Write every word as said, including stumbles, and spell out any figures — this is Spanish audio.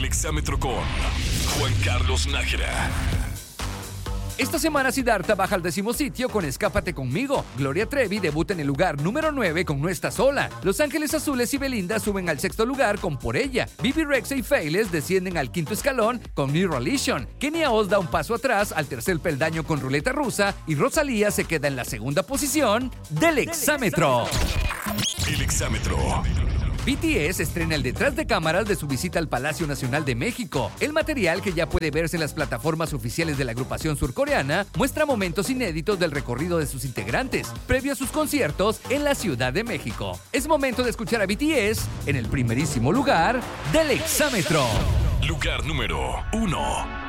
Exámetro con Juan Carlos Nájera. Esta semana Siddhartha baja al décimo sitio con Escápate Conmigo. Gloria Trevi debuta en el lugar número nueve con No Estás Sola. Los Ángeles Azules y Belinda suben al sexto lugar con Por Ella. Bibi Rexha y Feiles descienden al quinto escalón con New Religion. Kenia Oz da un paso atrás al tercer peldaño con Ruleta Rusa y Rosalía se queda en la segunda posición del Exámetro. El Exámetro. B T S estrena el detrás de cámaras de su visita al Palacio Nacional de México. El material, que ya puede verse en las plataformas oficiales de la agrupación surcoreana, muestra momentos inéditos del recorrido de sus integrantes, previo a sus conciertos en la Ciudad de México. Es momento de escuchar a B T S en el primerísimo lugar del Exámetro. Lugar número uno.